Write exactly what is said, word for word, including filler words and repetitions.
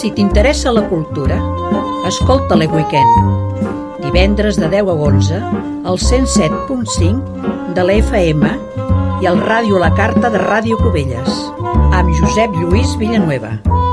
Si t'interessa la cultura, escolta l'E Weekend. Divendres de deu a onze, al cent set punt cinc de la F M i al Ràdio La Carta de Ràdio Cubelles, amb Josep Lluís Villanueva.